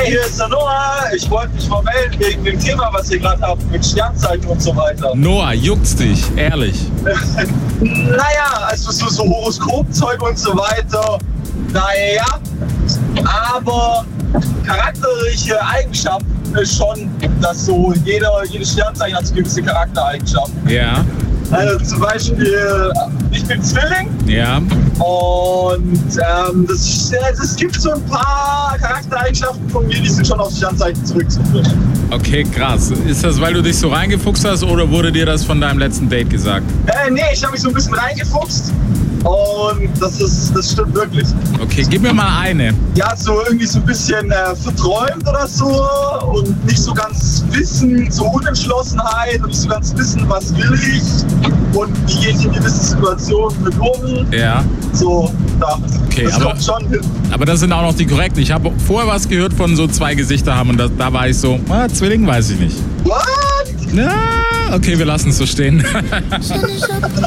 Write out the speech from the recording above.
Hey, hier ist der Noah. Ich wollte mich mal melden wegen dem Thema, was ihr gerade habt, mit Sternzeichen und so weiter. Noah, juckt's dich, ehrlich? Naja, also so Horoskopzeug und so weiter. Naja, aber charakterliche Eigenschaften ist schon, dass so jedes Sternzeichen hat so gewisse Charaktereigenschaften. Ja. Also zum Beispiel, ich bin Zwilling. Ja. Und es gibt so ein paar Charaktereigenschaften von mir, die sind schon auf Sternzeichen zurückzuführen. Okay, krass. Ist das, weil du dich so reingefuchst hast oder wurde dir das von deinem letzten Date gesagt? Nee, ich habe mich so ein bisschen reingefuchst und das stimmt wirklich. Okay, gib mir mal eine. Ja, so irgendwie so ein bisschen verträumt oder so und nicht so ganz wissen, so Unentschlossenheit und nicht so ganz wissen, was will ich und wie gehe ich in gewisse Situationen mit um. Ja. So, da. Okay, das kommt schon hin. Aber das sind auch noch die korrekten. Ich habe vorher was gehört von so 2 Gesichter haben und da war ich so, Zwilling weiß ich nicht. What? Na, okay, wir lassen es so stehen.